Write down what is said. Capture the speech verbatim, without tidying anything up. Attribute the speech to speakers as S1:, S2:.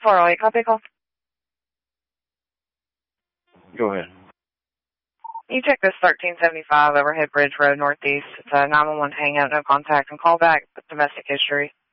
S1: four oh eight, copy call.
S2: Go ahead.
S1: You check this thirteen seventy-five Overhead Bridge Road Northeast. It's a nine one one hangout, no contact, and call back with domestic history.